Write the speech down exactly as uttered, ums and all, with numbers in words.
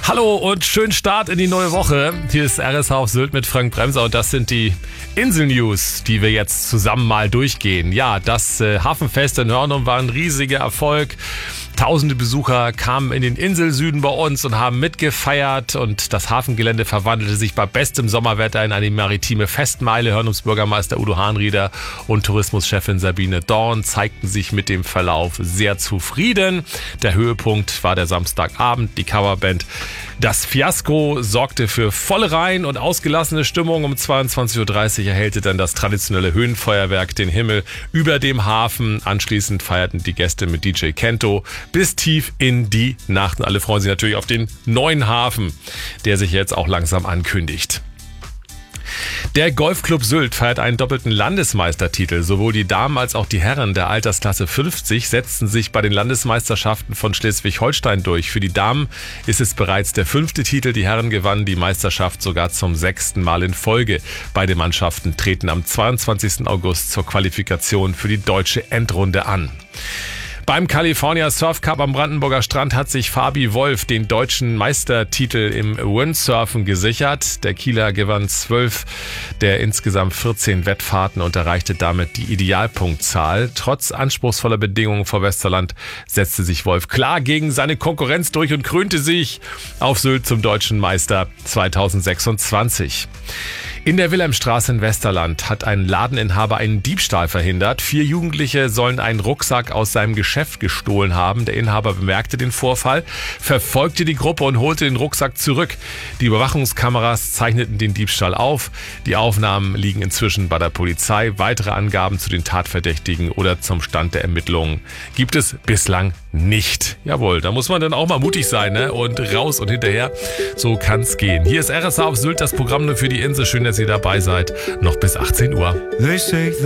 Hallo und schönen Start in die neue Woche. Hier ist R S H auf Sylt mit Frank Bremser und das sind die Insel-News, die wir jetzt zusammen mal durchgehen. Ja, das äh, Hafenfest in Hörnum war ein riesiger Erfolg. Tausende Besucher kamen in den Inselsüden bei uns und haben mitgefeiert und das Hafengelände verwandelte sich bei bestem Sommerwetter in eine maritime Festmeile. Hörnums Bürgermeister Udo Hahnrieder und Tourismuschefin Sabine Dorn zeigten sich mit dem Verlauf sehr zufrieden. Der Höhepunkt war der Samstagabend, die Coverband. Das Fiasko sorgte für volle Reihen und ausgelassene Stimmung. Um zweiundzwanzig Uhr dreißig erhellte dann das traditionelle Höhenfeuerwerk den Himmel über dem Hafen. Anschließend feierten die Gäste mit D J Kento bis tief in die Nacht. Und alle freuen sich natürlich auf den neuen Hafen, der sich jetzt auch langsam ankündigt. Der Golfclub Sylt feiert einen doppelten Landesmeistertitel. Sowohl die Damen als auch die Herren der Altersklasse fünfzig setzten sich bei den Landesmeisterschaften von Schleswig-Holstein durch. Für die Damen ist es bereits der fünfte Titel. Die Herren gewannen die Meisterschaft sogar zum sechsten Mal in Folge. Beide Mannschaften treten am zweiundzwanzigsten August zur Qualifikation für die deutsche Endrunde an. Beim California Surf Cup am Brandenburger Strand hat sich Fabi Wolf den deutschen Meistertitel im Windsurfen gesichert. Der Kieler gewann zwölf der insgesamt vierzehn Wettfahrten und erreichte damit die Idealpunktzahl. Trotz anspruchsvoller Bedingungen vor Westerland setzte sich Wolf klar gegen seine Konkurrenz durch und krönte sich auf Sylt zum deutschen Meister zweitausendsechsundzwanzig. In der Wilhelmstraße in Westerland hat ein Ladeninhaber einen Diebstahl verhindert. Vier Jugendliche sollen einen Rucksack aus seinem Geschäft gestohlen haben. Der Inhaber bemerkte den Vorfall, verfolgte die Gruppe und holte den Rucksack zurück. Die Überwachungskameras zeichneten den Diebstahl auf. Die Aufnahmen liegen inzwischen bei der Polizei. Weitere Angaben zu den Tatverdächtigen oder zum Stand der Ermittlungen gibt es bislang nicht. Jawohl, da muss man dann auch mal mutig sein, ne? Und raus und hinterher. So kann's gehen. Hier ist R S H auf Sylt, das Programm nur für die Insel. Schön, dass ihr dabei seid. Noch bis achtzehn Uhr.